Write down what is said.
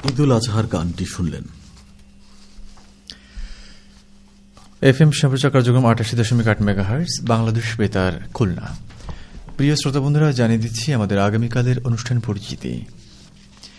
ঈদুল আজহার গানটি শুনলেন। FM সম্প্রচার কার্যক্রম ৮৮.৮ মেগাহার্টজ, বাংলাদেশ বেতার, খুলনা। প্রিয় শ্রোতা বন্ধুরা, জানিয়ে দিচ্ছি আমাদের আগামীকালের অনুষ্ঠান পরিচিতি।